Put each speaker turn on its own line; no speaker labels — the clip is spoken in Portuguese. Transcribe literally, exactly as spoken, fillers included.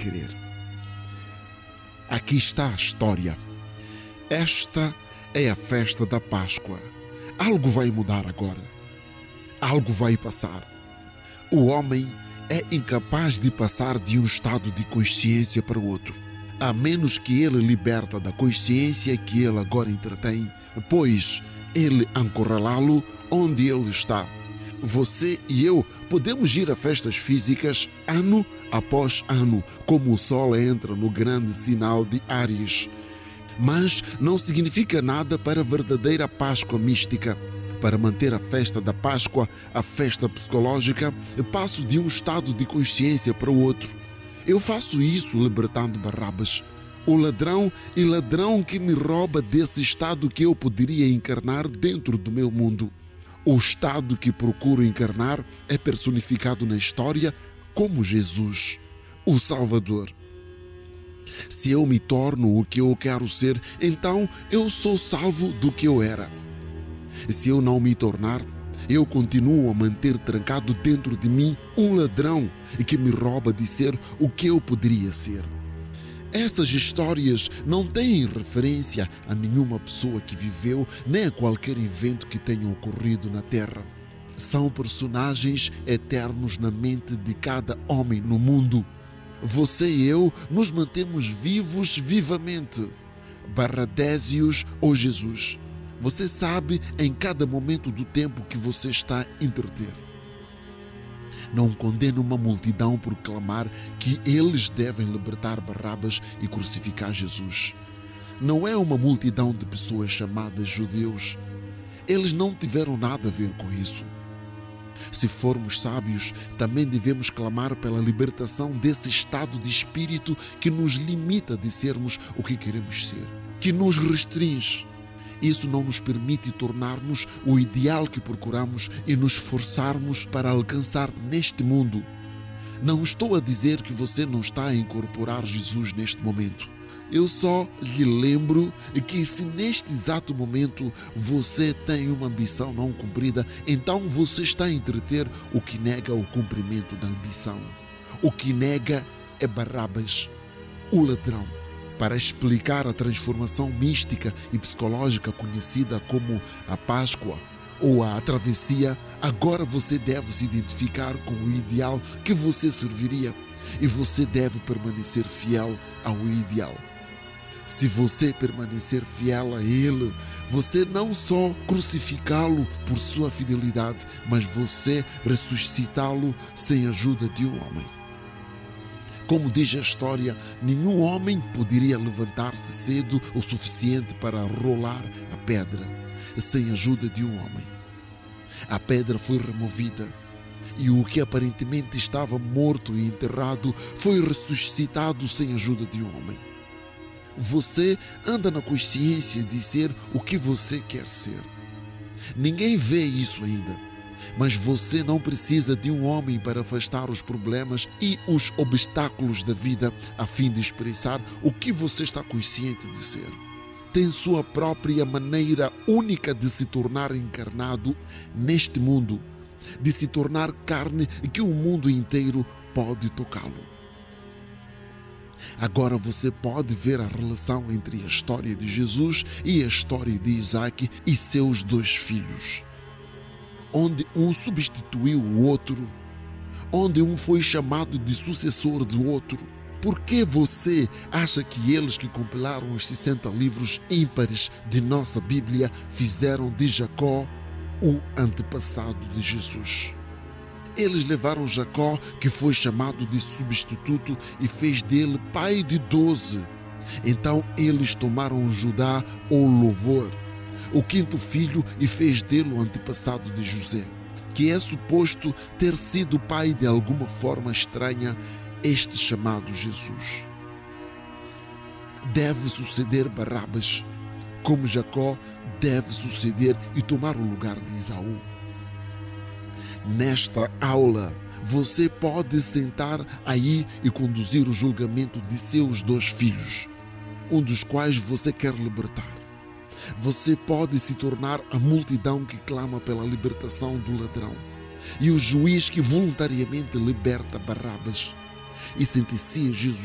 querer. Aqui está a história. Esta é a festa da Páscoa. Algo vai mudar agora. Algo vai passar. O homem é incapaz de passar de um estado de consciência para o outro, a menos que ele liberta da consciência que ele agora entretém, pois ele encurralá-lo onde ele está. Você e eu podemos ir a festas físicas ano após ano, como o sol entra no grande sinal de Áries. Mas não significa nada para a verdadeira Páscoa mística. Para manter a festa da Páscoa, a festa psicológica, eu passo de um estado de consciência para o outro. Eu faço isso libertando Barrabas, o ladrão e ladrão que me rouba desse estado que eu poderia encarnar dentro do meu mundo. O estado que procuro encarnar é personificado na história como Jesus, o Salvador. Se eu me torno o que eu quero ser, então eu sou salvo do que eu era. Se eu não me tornar, eu continuo a manter trancado dentro de mim um ladrão que me rouba de ser o que eu poderia ser. Essas histórias não têm referência a nenhuma pessoa que viveu, nem a qualquer evento que tenha ocorrido na Terra. São personagens eternos na mente de cada homem no mundo. Você e eu nos mantemos vivos vivamente. Barradésios ou Jesus. Você sabe em cada momento do tempo que você está a entreter. Não condeno uma multidão por clamar que eles devem libertar Barrabas e crucificar Jesus. Não é uma multidão de pessoas chamadas judeus. Eles não tiveram nada a ver com isso. Se formos sábios, também devemos clamar pela libertação desse estado de espírito que nos limita de sermos o que queremos ser, que nos restringe. Isso não nos permite tornar-nos o ideal que procuramos e nos esforçarmos para alcançar neste mundo. Não estou a dizer que você não está a incorporar Jesus neste momento. Eu só lhe lembro que se neste exato momento você tem uma ambição não cumprida, então você está a entreter o que nega o cumprimento da ambição. O que nega é Barrabas, o ladrão. Para explicar a transformação mística e psicológica conhecida como a Páscoa ou a travessia, agora você deve se identificar com o ideal que você serviria e você deve permanecer fiel ao ideal. Se você permanecer fiel a ele, você não só crucificá-lo por sua fidelidade, mas você ressuscitá-lo sem a ajuda de um homem. Como diz a história, nenhum homem poderia levantar-se cedo o suficiente para rolar a pedra, sem a ajuda de um homem. A pedra foi removida e o que aparentemente estava morto e enterrado foi ressuscitado sem a ajuda de um homem. Você anda na consciência de ser o que você quer ser. Ninguém vê isso ainda. Mas você não precisa de um homem para afastar os problemas e os obstáculos da vida a fim de expressar o que você está consciente de ser. Tem sua própria maneira única de se tornar encarnado neste mundo, de se tornar carne que o mundo inteiro pode tocá-lo. Agora você pode ver a relação entre a história de Jesus e a história de Isaac e seus dois filhos. Onde um substituiu o outro, onde um foi chamado de sucessor do outro. Por que você acha que eles que compilaram os sessenta livros ímpares de nossa Bíblia fizeram de Jacó o antepassado de Jesus? Eles levaram Jacó, que foi chamado de substituto, e fez dele pai de doze. Então eles tomaram Judá ou louvor, o quinto filho, e fez dele o antepassado de José, que é suposto ter sido pai de alguma forma estranha, este chamado Jesus. Deve suceder Barrabas, como Jacó deve suceder e tomar o lugar de Esaú. Nesta aula, você pode sentar aí e conduzir o julgamento de seus dois filhos, um dos quais você quer libertar. Você pode se tornar a multidão que clama pela libertação do ladrão e o juiz que voluntariamente liberta Barrabas e sentencia Jesus